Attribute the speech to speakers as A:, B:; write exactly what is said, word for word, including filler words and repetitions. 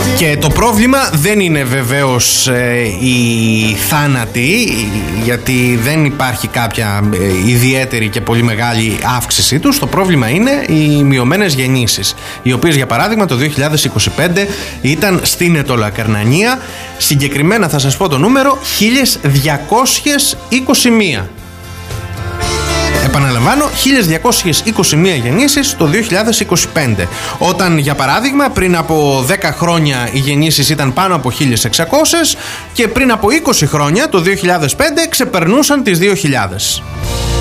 A: Και το πρόβλημα δεν είναι βεβαίως ε, οι θάνατοι, γιατί δεν υπάρχει κάποια ε, ιδιαίτερη και πολύ μεγάλη αύξηση τους. Το πρόβλημα είναι οι μειωμένες γεννήσεις, οι οποίες για παράδειγμα το δύο χιλιάδες είκοσι πέντε ήταν στην Αιτωλακαρνανία. Συγκεκριμένα θα σας πω το νούμερο: χίλια διακόσιες είκοσι μία. Επαναλαμβάνω, χίλια διακόσιες είκοσι μία γεννήσεις το δύο χιλιάδες είκοσι πέντε. Όταν για παράδειγμα πριν από δέκα χρόνια οι γεννήσεις ήταν πάνω από χίλια εξακόσιες και πριν από είκοσι χρόνια, το δύο χιλιάδες πέντε, ξεπερνούσαν τις δύο χιλιάδες.